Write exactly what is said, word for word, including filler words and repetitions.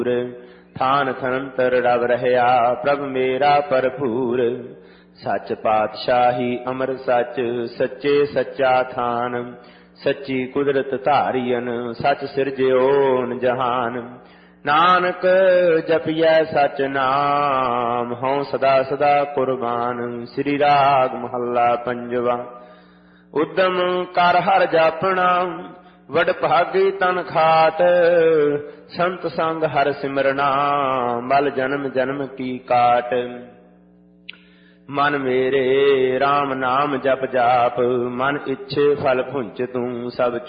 ਥਾਨ ਥਨੰਤਰ ਰਵ ਰਹਿਆ ਪ੍ਰਭ ਮੇਰਾ ਭਰਪੂਰ। ਸੱਚ ਪਾਤਸ਼ਾਹੀ ਅਮਰ ਸੱਚ ਸੱਚੇ ਸੱਚਾ ਥਾਨ। ਸੱਚੀ ਕੁਦਰਤ ਧਾਰੀਅਨ ਸੱਚ ਸਿਰਜਿਓਨ ਜਹਾਨ। ਨਾਨਕ ਜਪਿਐ ਸਚ ਨਾਮ ਹਉ ਸਦਾ ਸਦਾ ਕੁਰਬਾਨ। ਸ੍ਰੀ ਰਾਗ ਮਹੱਲਾ ਪੰਜਵਾ। ਉਦਮ ਕਰ ਹਰ ਜਾਪਣਾ ਵਡ ਭਾਗੀ ਤਨ ਖਾਟ। ਸੰਤ ਸੰਗ ਹਰ ਸਿਮਰਨਾ ਮਲ ਜਨਮ ਜਨਮ ਕੀ ਕਾਟ। ਮਨ ਮੇਰੇ RAM ਨਾਮ ਜਪ ਜਾਪ ਮਨ ਇੱਛੇ ਫਲ ਭੁੰਚ ਤੂੰ। ਸਭ